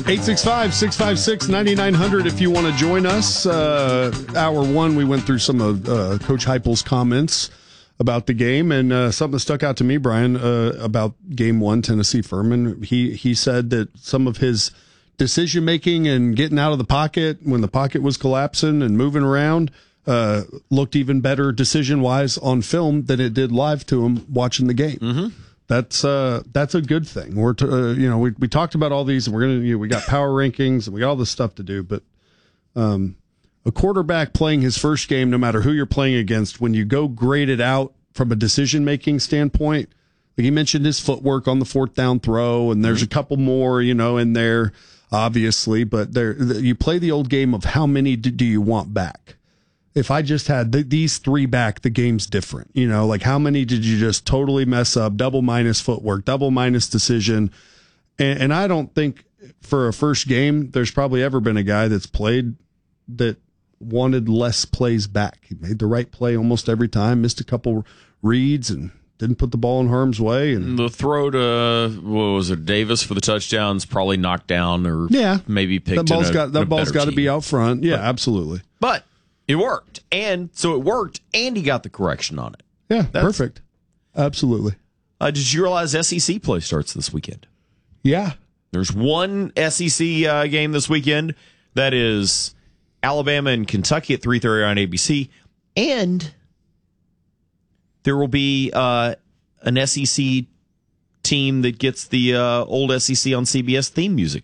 865-656-9900 if you want to join us. Hour one, we went through some of Coach Heupel's comments about the game, and something stuck out to me, Brian, about Game 1, Tennessee-Furman. He said that some of his decision-making and getting out of the pocket when the pocket was collapsing and moving around looked even better decision-wise on film than it did live to him watching the game. Mm-hmm. That's a good thing. We're we talked about all these, and we're gonna we got power rankings and we got all this stuff to do. But a quarterback playing his first game, no matter who you're playing against, when you go grade it out from a decision making standpoint, like he mentioned his footwork on the fourth down throw, and there's a couple more in there, obviously. But you play the old game of how many do you want back? If I just had these three back, the game's different. Like how many did you just totally mess up? Double minus footwork, double minus decision. And I don't think for a first game, there's probably ever been a guy that's played that wanted less plays back. He made the right play almost every time, missed a couple reads and didn't put the ball in harm's way. And the throw to, Davis for the touchdowns probably knocked down or maybe picked. That ball's got to be out front. Yeah, absolutely. But it worked. And so it worked, and he got the correction on it. Yeah, perfect. Absolutely. Did you realize SEC play starts this weekend? Yeah. There's one SEC game this weekend that is Alabama and Kentucky at 3:30 on ABC. And there will be an SEC team that gets the old SEC on CBS theme music